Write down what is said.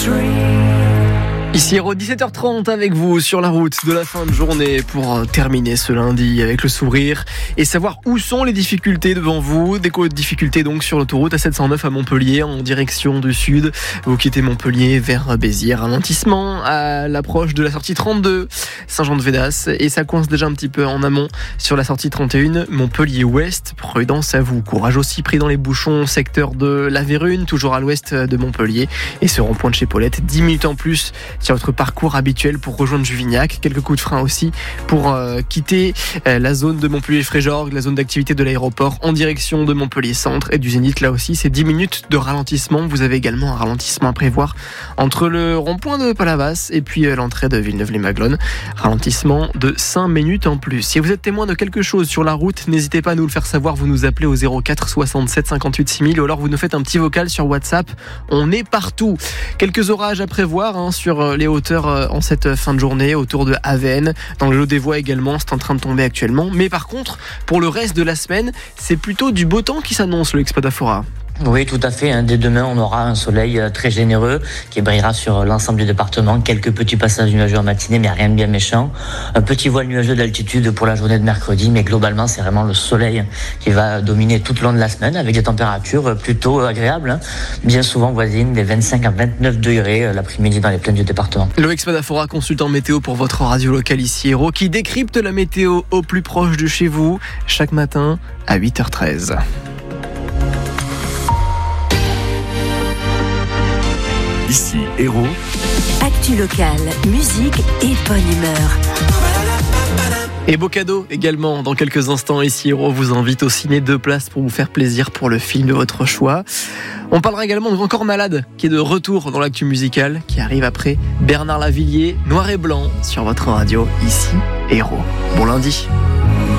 Ici Héros, 17h30 avec vous sur la route de la fin de journée pour terminer ce lundi avec le sourire et savoir où sont les difficultés devant vous. Des difficultés donc sur l'autoroute A709 à Montpellier en direction du sud. Vous quittez Montpellier vers Béziers, ralentissement à l'approche de la sortie 32 Saint-Jean-de-Védas et ça coince déjà un petit peu en amont sur la sortie 31 Montpellier-Ouest. Prudence à vous, courage aussi pris dans les bouchons secteur de la Vérune, toujours à l'ouest de Montpellier et ce rond-point de chez Paulette, 10 minutes en plus sur votre parcours habituel pour rejoindre Juvignac. Quelques coups de frein aussi pour quitter la zone de Montpellier-Fréjorgues, la zone d'activité de l'aéroport en direction de Montpellier-Centre et du Zénith. Là aussi, c'est 10 minutes de ralentissement. Vous avez également un ralentissement à prévoir entre le rond-point de Palavas et puis l'entrée de Villeneuve-les-Maglones. Ralentissement de 5 minutes en plus. Si vous êtes témoin de quelque chose sur la route, n'hésitez pas à nous le faire savoir. Vous nous appelez au 04 67 58 6000 ou alors vous nous faites un petit vocal sur WhatsApp. On est partout. Quelques orages à prévoir sur les hauteurs en cette fin de journée autour de Avesnes, dans le Lot des Voies également, c'est en train de tomber actuellement. Mais par contre, pour le reste de la semaine, c'est plutôt du beau temps qui s'annonce, le Expodafora. Oui, tout à fait. Dès demain, on aura un soleil très généreux qui brillera sur l'ensemble du département. Quelques petits passages nuageux en matinée, mais rien de bien méchant. Un petit voile nuageux d'altitude pour la journée de mercredi, mais globalement, c'est vraiment le soleil qui va dominer tout le long de la semaine avec des températures plutôt agréables, bien souvent voisines des 25 à 29 degrés l'après-midi dans les plaines du département. Le Expodafora, consultant météo pour votre radio locale ici, Héros, qui décrypte la météo au plus proche de chez vous chaque matin à 8h13. Ici Héros. Actu locale, musique et bonne humeur. Et beau cadeau également dans quelques instants. Ici Héros vous invite au ciné 2 places pour vous faire plaisir pour le film de votre choix. On parlera également de Encore Malade qui est de retour dans l'actu musicale, qui arrive après Bernard Lavilliers, Noir et Blanc sur votre radio ici Héros. Bon lundi.